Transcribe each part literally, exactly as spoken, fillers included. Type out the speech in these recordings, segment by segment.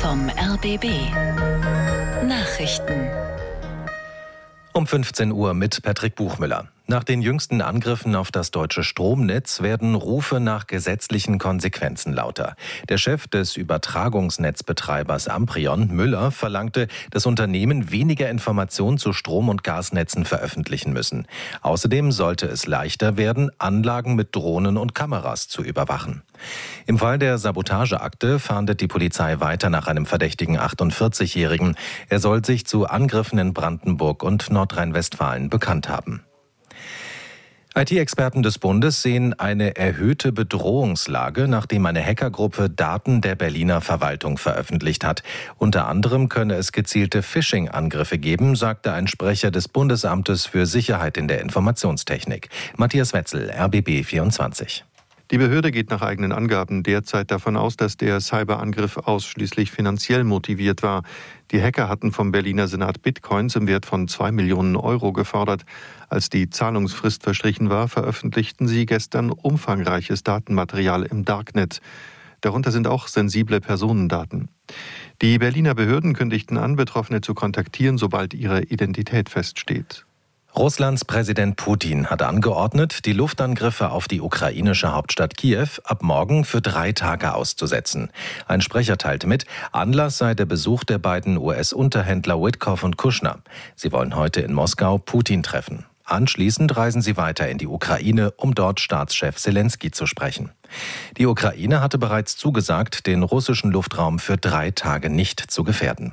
vom R B B. Nachrichten. Um fünfzehn Uhr mit Patrick Buchmüller. Nach den jüngsten Angriffen auf das deutsche Stromnetz werden Rufe nach gesetzlichen Konsequenzen lauter. Der Chef des Übertragungsnetzbetreibers Amprion, Müller, verlangte, dass Unternehmen weniger Informationen zu Strom- und Gasnetzen veröffentlichen müssen. Außerdem sollte es leichter werden, Anlagen mit Drohnen und Kameras zu überwachen. Im Fall der Sabotageakte fahndet die Polizei weiter nach einem verdächtigen achtundvierzigjährigen. Er soll sich zu Angriffen in Brandenburg und Nordrhein-Westfalen bekannt haben. I T-Experten des Bundes sehen eine erhöhte Bedrohungslage, nachdem eine Hackergruppe Daten der Berliner Verwaltung veröffentlicht hat. Unter anderem könne es gezielte Phishing-Angriffe geben, sagte ein Sprecher des Bundesamtes für Sicherheit in der Informationstechnik. Matthias Wetzel, R B B vierundzwanzig. Die Behörde geht nach eigenen Angaben derzeit davon aus, dass der Cyberangriff ausschließlich finanziell motiviert war. Die Hacker hatten vom Berliner Senat Bitcoins im Wert von zwei Millionen Euro gefordert. Als die Zahlungsfrist verstrichen war, veröffentlichten sie gestern umfangreiches Datenmaterial im Darknet. Darunter sind auch sensible Personendaten. Die Berliner Behörden kündigten an, Betroffene zu kontaktieren, sobald ihre Identität feststeht. Russlands Präsident Putin hat angeordnet, die Luftangriffe auf die ukrainische Hauptstadt Kiew ab morgen für drei Tage auszusetzen. Ein Sprecher teilte mit, Anlass sei der Besuch der beiden U S-Unterhändler Witkoff und Kushner. Sie wollen heute in Moskau Putin treffen. Anschließend reisen sie weiter in die Ukraine, um dort Staatschef Selenskyj zu sprechen. Die Ukraine hatte bereits zugesagt, den russischen Luftraum für drei Tage nicht zu gefährden.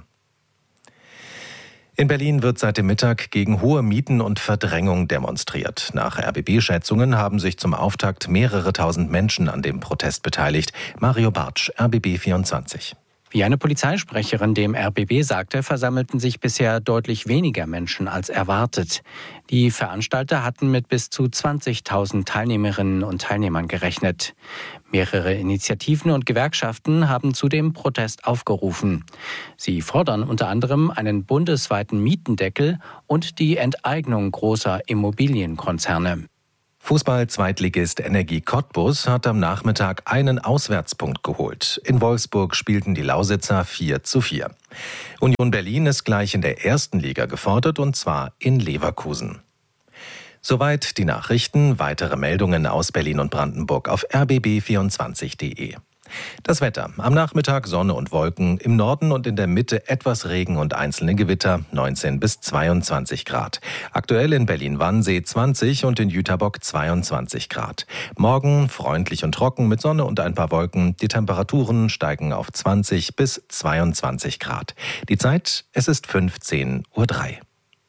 In Berlin wird seit dem Mittag gegen hohe Mieten und Verdrängung demonstriert. Nach R B B-Schätzungen haben sich zum Auftakt mehrere tausend Menschen an dem Protest beteiligt. Mario Bartsch, R B B vierundzwanzig. Wie eine Polizeisprecherin dem R B B sagte, versammelten sich bisher deutlich weniger Menschen als erwartet. Die Veranstalter hatten mit bis zu zwanzigtausend Teilnehmerinnen und Teilnehmern gerechnet. Mehrere Initiativen und Gewerkschaften haben zu dem Protest aufgerufen. Sie fordern unter anderem einen bundesweiten Mietendeckel und die Enteignung großer Immobilienkonzerne. Fußball-Zweitligist Energie Cottbus hat am Nachmittag einen Auswärtspunkt geholt. In Wolfsburg spielten die Lausitzer vier zu vier. Union Berlin ist gleich in der ersten Liga gefordert, und zwar in Leverkusen. Soweit die Nachrichten. Weitere Meldungen aus Berlin und Brandenburg auf r b b vierundzwanzig punkt d e. Das Wetter. Am Nachmittag Sonne und Wolken, im Norden und in der Mitte etwas Regen und einzelne Gewitter, neunzehn bis zweiundzwanzig Grad. Aktuell in Berlin-Wannsee zwanzig und in Jüterbock zweiundzwanzig Grad. Morgen freundlich und trocken mit Sonne und ein paar Wolken. Die Temperaturen steigen auf zwanzig bis zweiundzwanzig Grad. Die Zeit, es ist fünfzehn Uhr drei.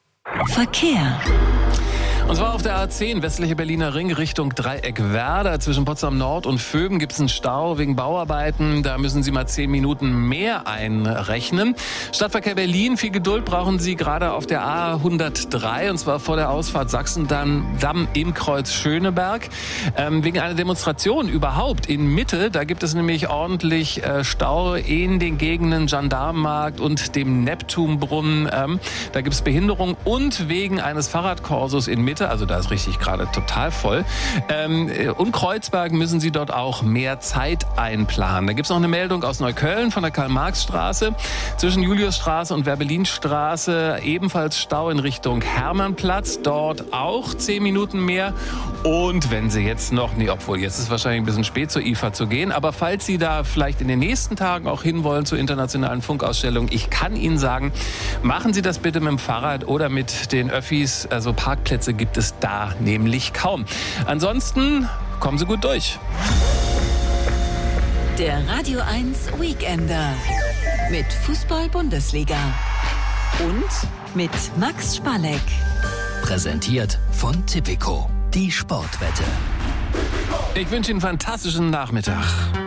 Verkehr. Und zwar auf der A zehn, westliche Berliner Ring, Richtung Dreieck-Werder. Zwischen Potsdam Nord und Vöben gibt es einen Stau wegen Bauarbeiten. Da müssen Sie mal zehn Minuten mehr einrechnen. Stadtverkehr Berlin, viel Geduld brauchen Sie gerade auf der A hundertdrei. Und zwar vor der Ausfahrt Sachsen-Damm im Kreuz Schöneberg. Ähm, wegen einer Demonstration überhaupt in Mitte. Da gibt es nämlich ordentlich äh, Stau in den Gegenden Gendarmenmarkt und dem Neptunbrunnen. Ähm, da gibt es Behinderung. Und wegen eines Fahrradkorsos in Mitte. Also da ist richtig gerade total voll. Ähm, und Kreuzberg müssen Sie dort auch mehr Zeit einplanen. Da gibt es noch eine Meldung aus Neukölln von der Karl-Marx-Straße. Zwischen Juliusstraße und Werbelinstraße ebenfalls Stau in Richtung Hermannplatz. Dort auch zehn Minuten mehr. Und wenn Sie jetzt noch, nee, obwohl jetzt ist wahrscheinlich ein bisschen spät zur I F A zu gehen, aber falls Sie da vielleicht in den nächsten Tagen auch hinwollen zur internationalen Funkausstellung, ich kann Ihnen sagen, machen Sie das bitte mit dem Fahrrad oder mit den Öffis. Also Parkplätze gibt es da nämlich kaum. Ansonsten kommen Sie gut durch. Der Radio eins Weekender mit Fußball-Bundesliga und mit Max Spalek. Präsentiert von Tipico, die Sportwette. Ich wünsche Ihnen einen fantastischen Nachmittag.